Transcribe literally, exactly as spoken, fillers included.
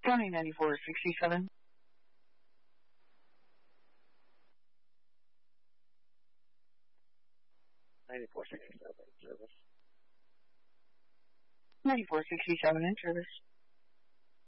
County ninety-four sixty-seven. ninety-four sixty-seven, service. ninety-four sixty-seven in service.